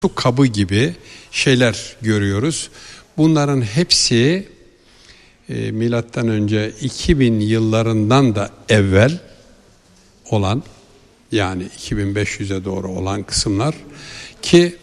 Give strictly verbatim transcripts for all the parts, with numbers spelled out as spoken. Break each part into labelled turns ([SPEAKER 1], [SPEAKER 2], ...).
[SPEAKER 1] su kabı gibi şeyler görüyoruz. Bunların hepsi e, milattan önce iki bin yıllarından da evvel olan, yani iki bin beş yüze doğru olan kısımlar ki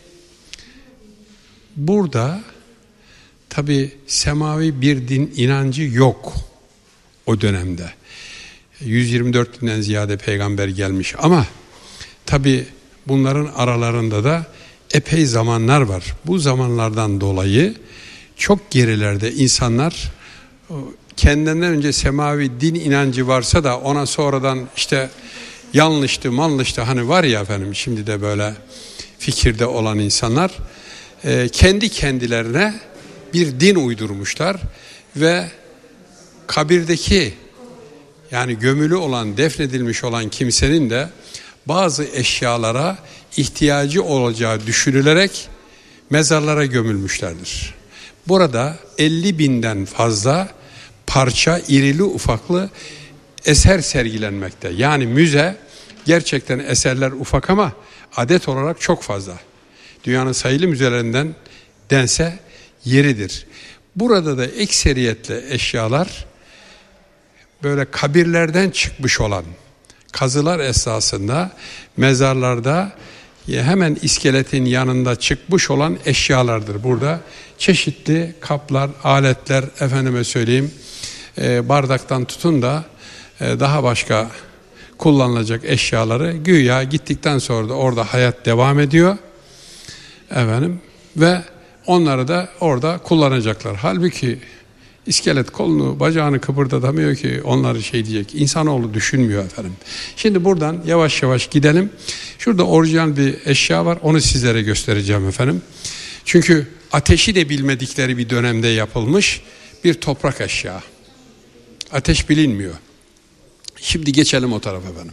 [SPEAKER 1] burada tabi semavi bir din inancı yok o dönemde. yüz yirmi dört binden ziyade peygamber gelmiş ama tabi bunların aralarında da epey zamanlar var. Bu zamanlardan dolayı çok gerilerde insanlar kendinden önce semavi din inancı varsa da ona sonradan işte yanlıştı manlıştı hani var ya efendim şimdi de böyle fikirde olan insanlar e, kendi kendilerine bir din uydurmuşlar ve kabirdeki yani gömülü olan defnedilmiş olan kimsenin de bazı eşyalara ihtiyacı olacağı düşünülerek mezarlara gömülmüşlerdir. Burada elli binden fazla parça irili ufaklı eser sergilenmekte. Yani müze gerçekten eserler ufak ama adet olarak çok fazla. Dünyanın sayılı müzelerinden dense yeridir. Burada da ekseriyetle eşyalar böyle kabirlerden çıkmış olan kazılar esnasında mezarlarda hemen iskeletin yanında çıkmış olan eşyalardır. Burada çeşitli kaplar, aletler, efendime söyleyeyim e, bardaktan tutun da e, daha başka kullanılacak eşyaları güya gittikten sonra da orada hayat devam ediyor. Efendim ve onları da orada kullanacaklar. Halbuki İskelet kolunu, bacağını kıpırdatamıyor ki onları şey diyecek. İnsanoğlu düşünmüyor efendim. Şimdi buradan yavaş yavaş gidelim. Şurada orijinal bir eşya var. Onu sizlere göstereceğim efendim. Çünkü ateşi de bilmedikleri bir dönemde yapılmış bir toprak eşya. Ateş bilinmiyor. Şimdi geçelim o tarafa efendim.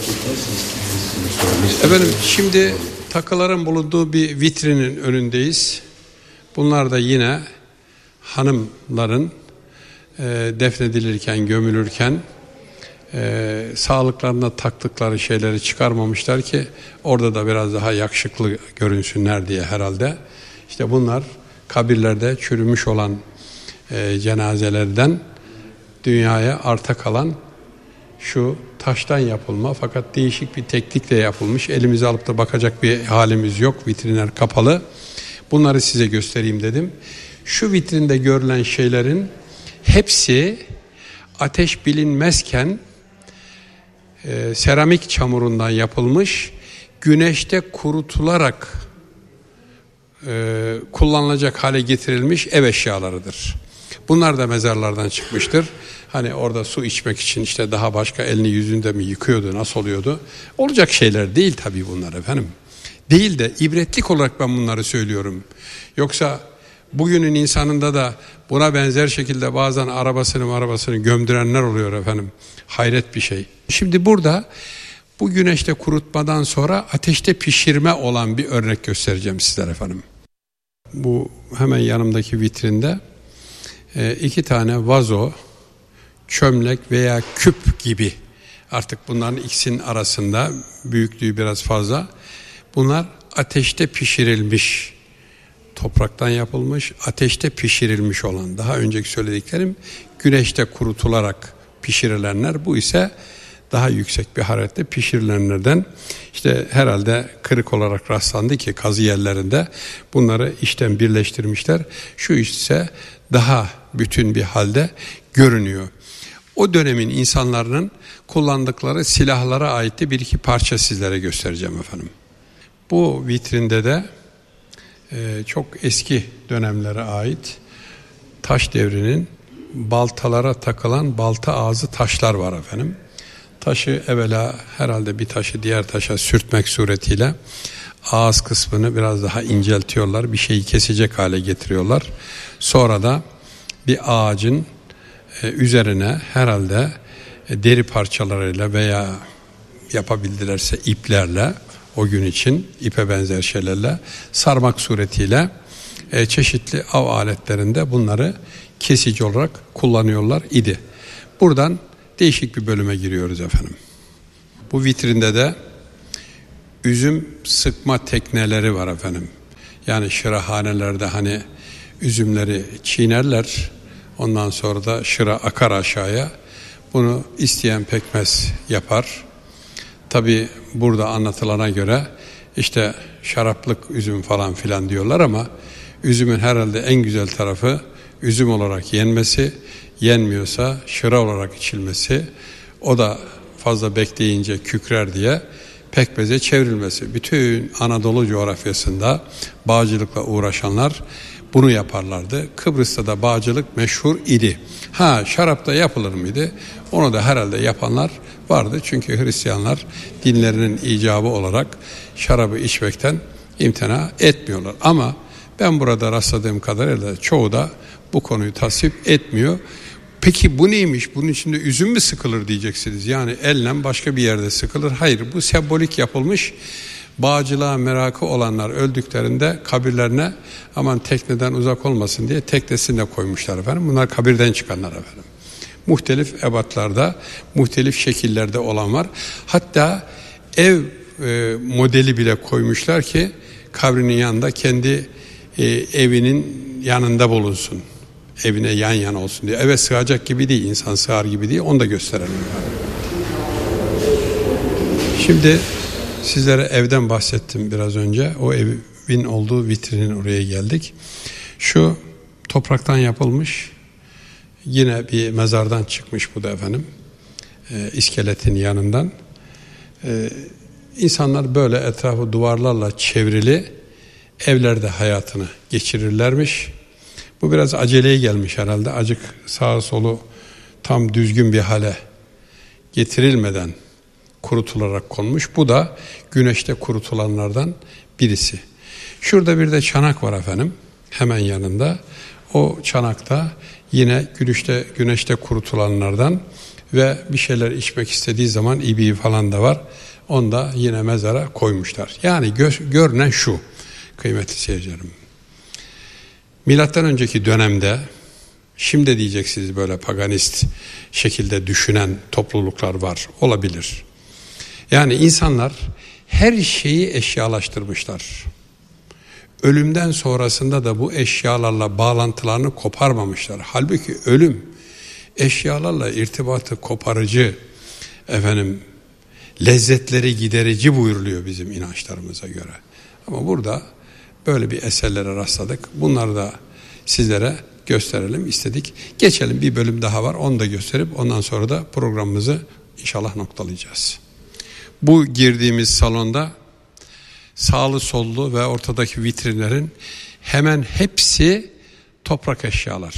[SPEAKER 1] Efendim şimdi takıların bulunduğu bir vitrinin önündeyiz. Bunlar da yine hanımların e, defnedilirken, gömülürken e, sağlıklarına taktıkları şeyleri çıkarmamışlar ki orada da biraz daha yakışıklı görünsünler diye herhalde. İşte bunlar kabirlerde çürümüş olan e, cenazelerden dünyaya arta kalan şu taştan yapılma fakat değişik bir teknikle yapılmış. Elimize alıp da bakacak bir halimiz yok. Vitrinler kapalı. Bunları size göstereyim dedim. Şu vitrinde görülen şeylerin hepsi ateş bilinmezken e, seramik çamurundan yapılmış, güneşte kurutularak e, kullanılacak hale getirilmiş ev eşyalarıdır. Bunlar da mezarlardan çıkmıştır. Hani orada su içmek için işte daha başka elini yüzünde mi yıkıyordu, nasıl oluyordu? Olacak şeyler değil tabii bunlar efendim. Değil de ibretlik olarak ben bunları söylüyorum. Yoksa bugünün insanında da buna benzer şekilde bazen arabasını arabasını gömdürenler oluyor efendim. Hayret bir şey. Şimdi burada bu güneşte kurutmadan sonra ateşte pişirme olan bir örnek göstereceğim sizlere efendim. Bu hemen yanımdaki vitrinde iki tane vazo, çömlek veya küp gibi artık bunların ikisinin arasında büyüklüğü biraz fazla. Bunlar ateşte pişirilmiş, topraktan yapılmış, ateşte pişirilmiş olan, daha önceki söylediklerim güneşte kurutularak pişirilenler, bu ise daha yüksek bir hararette pişirilenlerden. İşte herhalde kırık olarak rastlandı ki kazı yerlerinde bunları işten birleştirmişler. Şu ise daha bütün bir halde görünüyor. O dönemin insanların kullandıkları silahlara ait de bir iki parça sizlere göstereceğim efendim. Bu vitrinde de e, çok eski dönemlere ait taş devrinin baltalara takılan balta ağzı taşlar var efendim. Taşı evvela herhalde bir taşı diğer taşa sürtmek suretiyle ağız kısmını biraz daha inceltiyorlar. Bir şeyi kesecek hale getiriyorlar. Sonra da bir ağacın e, üzerine herhalde e, deri parçalarıyla veya yapabildilerse iplerle, o gün için ipe benzer şeylerle sarmak suretiyle e, çeşitli av aletlerinde bunları kesici olarak kullanıyorlar idi. Buradan değişik bir bölüme giriyoruz efendim. Bu vitrinde de üzüm sıkma tekneleri var efendim. Yani şırahanelerde hani üzümleri çiğnerler, ondan sonra da şıra akar aşağıya. Bunu isteyen pekmez yapar. Tabi burada anlatılana göre işte şaraplık üzüm falan filan diyorlar ama üzümün herhalde en güzel tarafı üzüm olarak yenmesi, yenmiyorsa şıra olarak içilmesi, o da fazla bekleyince kükrer diye pekmeze çevrilmesi. Bütün Anadolu coğrafyasında bağcılıkla uğraşanlar bunu yaparlardı. Kıbrıs'ta da bağcılık meşhur idi. Ha, şarapta yapılır mıydı? Onu da herhalde yapanlar vardı. Çünkü Hristiyanlar dinlerinin icabı olarak şarabı içmekten imtina etmiyorlar. Ama ben burada rastladığım kadarıyla çoğu da bu konuyu tasvip etmiyor. Peki bu neymiş? Bunun içinde üzüm mü sıkılır diyeceksiniz. Yani elle başka bir yerde sıkılır. Hayır, bu sembolik yapılmış. Bağcılığa merakı olanlar öldüklerinde kabirlerine aman tekneden uzak olmasın diye teknesini de koymuşlar efendim. Bunlar kabirden çıkanlar efendim. Muhtelif ebatlarda, muhtelif şekillerde olan var. Hatta ev e, modeli bile koymuşlar ki kabrinin yanında kendi e, evinin yanında bulunsun. Evine yan yana olsun diye. Eve sığacak gibi değil, insan sığar gibi değil. Onu da gösterelim. Şimdi sizlere evden bahsettim biraz önce. O evin olduğu vitrinin oraya geldik. Şu topraktan yapılmış, yine bir mezardan çıkmış bu da efendim. E, iskeletin yanından. E, insanlar böyle etrafı duvarlarla çevrili evlerde hayatını geçirirlermiş. Bu biraz aceleye gelmiş herhalde. Acık sağa solu tam düzgün bir hale getirilmeden kurutularak konmuş. Bu da güneşte kurutulanlardan birisi. Şurada bir de çanak var efendim. Hemen yanında. O çanakta yine güneşte, güneşte kurutulanlardan ve bir şeyler içmek istediği zaman ibiği falan da var. Onu da yine mezara koymuşlar. Yani gö- görünen şu kıymetli seyircilerim. Milattan önceki dönemde, şimdi diyeceksiniz böyle paganist şekilde düşünen topluluklar var, olabilir. Yani insanlar her şeyi eşyalaştırmışlar. Ölümden sonrasında da bu eşyalarla bağlantılarını koparmamışlar. Halbuki ölüm eşyalarla irtibatı koparıcı, efendim lezzetleri giderici buyuruluyor bizim inançlarımıza göre. Ama burada böyle bir eserlere rastladık. Bunları da sizlere gösterelim istedik. Geçelim, bir bölüm daha var. Onu da gösterip ondan sonra da programımızı inşallah noktalayacağız. Bu girdiğimiz salonda sağlı sollu ve ortadaki vitrinlerin hemen hepsi toprak eşyalar.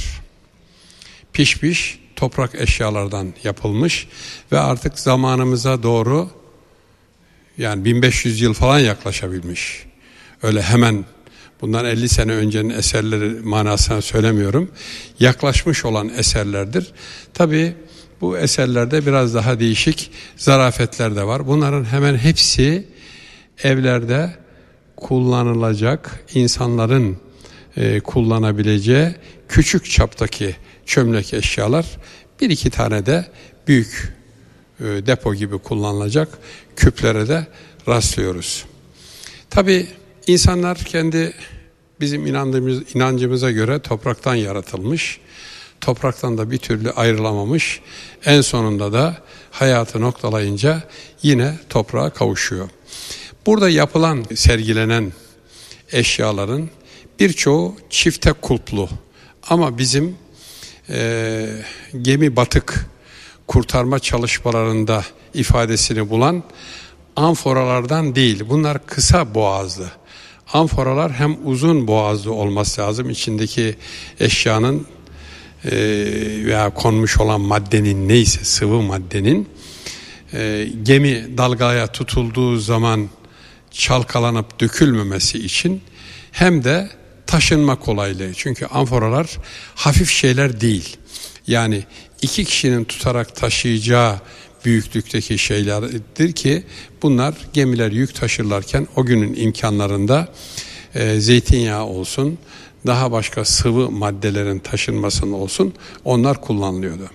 [SPEAKER 1] Pişmiş toprak eşyalardan yapılmış ve artık zamanımıza doğru yani bin beş yüz yıl falan yaklaşabilmiş. Öyle hemen bundan elli sene öncenin eserleri manasına söylemiyorum. Yaklaşmış olan eserlerdir. Tabii bu eserlerde biraz daha değişik zarafetler de var. Bunların hemen hepsi evlerde kullanılacak, insanların e, kullanabileceği küçük çaptaki çömlek eşyalar. Bir iki tane de büyük e, depo gibi kullanılacak küplere de rastlıyoruz. Tabii insanlar kendi bizim inandığımız inancımıza göre topraktan yaratılmış. Topraktan da bir türlü ayrılamamış. En sonunda da hayatı noktalayınca yine toprağa kavuşuyor. Burada yapılan, sergilenen eşyaların birçoğu çifte kulplu. Ama bizim e, gemi batık kurtarma çalışmalarında ifadesini bulan amforalardan değil. Bunlar kısa boğazlı. Amforalar hem uzun boğazlı olması lazım. İçindeki eşyanın e, veya konmuş olan maddenin neyse, sıvı maddenin e, gemi dalgaya tutulduğu zaman çalkalanıp dökülmemesi için hem de taşınma kolaylığı. Çünkü amforalar hafif şeyler değil. Yani iki kişinin tutarak taşıyacağı büyüklükteki şeylerdir ki bunlar gemiler yük taşırlarken o günün imkanlarında e, zeytinyağı olsun, daha başka sıvı maddelerin taşınmasının olsun onlar kullanılıyordu.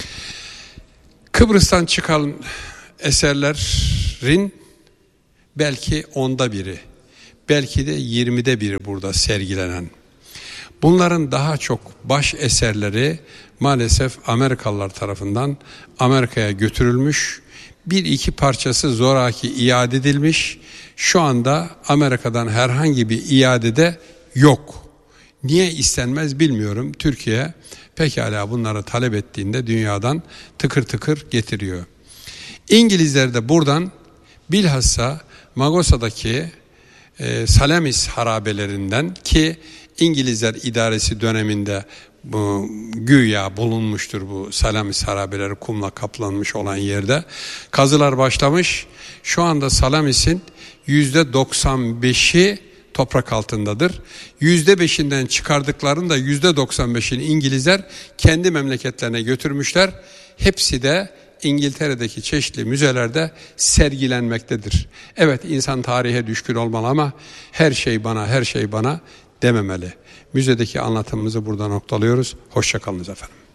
[SPEAKER 1] Kıbrıs'tan çıkan eserlerin belki onda biri, belki de yirmide biri burada sergilenen. Bunların daha çok baş eserleri maalesef Amerikalılar tarafından Amerika'ya götürülmüş. Bir iki parçası zoraki iade edilmiş. Şu anda Amerika'dan herhangi bir iadede yok. Niye istenmez bilmiyorum. Türkiye pekala bunları talep ettiğinde dünyadan tıkır tıkır getiriyor. İngilizler de buradan bilhassa Magosa'daki e, Salamis harabelerinden, ki İngilizler idaresi döneminde bu, güya bulunmuştur bu Salamis harabeleri, kumla kaplanmış olan yerde. Kazılar başlamış. Şu anda Salamis'in yüzde doksan beşi toprak altındadır. Yüzde beşinden çıkardıklarında yüzde doksan beşini İngilizler kendi memleketlerine götürmüşler. Hepsi de İngiltere'deki çeşitli müzelerde sergilenmektedir. Evet, insan tarihe düşkün olmalı ama her şey bana, her şey bana dememeli. Müzedeki anlatımımızı burada noktalıyoruz. Hoşça kalınız efendim.